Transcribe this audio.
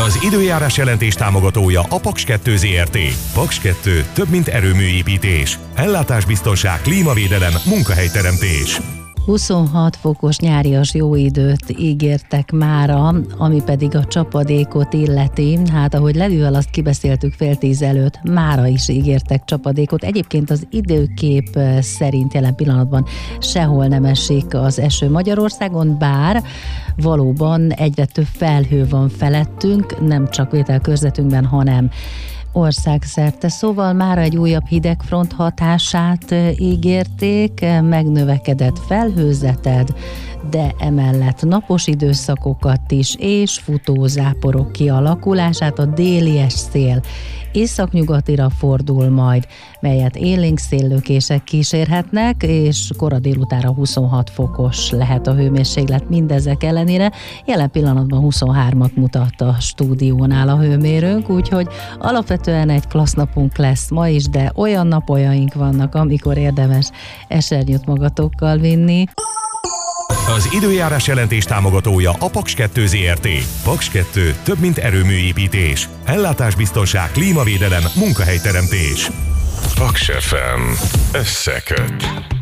Az időjárás jelentés támogatója a Paks 2 Zrt. Paks 2 több, mint erőműépítés. Ellátásbiztonság, klímavédelem, munkahelyteremtés. 26 fokos nyárias jó időt ígértek mára, ami pedig a csapadékot illeti. Hát ahogy Lelivel azt kibeszéltük fél 10 előtt, mára is ígértek csapadékot. Egyébként az időkép szerint jelen pillanatban sehol nem esik az eső Magyarországon, bár valóban egyre több felhő van felettünk, nem csak vételkörzetünkben, hanem országszerte. Szóval már egy újabb hidegfront hatását ígérték, megnövekedett felhőzeted, de emellett napos időszakokat is, és futózáporok kialakulását. A délies szél északnyugatira fordul majd, melyet élénk széllökések kísérhetnek, és kora délutánra 26 fokos lehet a hőmérséklet mindezek ellenére. Jelen pillanatban 23-at mutat a stúdiónál a hőmérőnk, úgyhogy alapvetően egy klassz napunk lesz ma is, de olyan napolyaink vannak, amikor érdemes esernyőt magatokkal vinni. Az időjárás jelentés támogatója a Paks 2 Zrt. Paks 2 több, mint erőműépítés. Ellátásbiztonság, klímavédelem, munkahelyteremtés. Paks FM összeköt.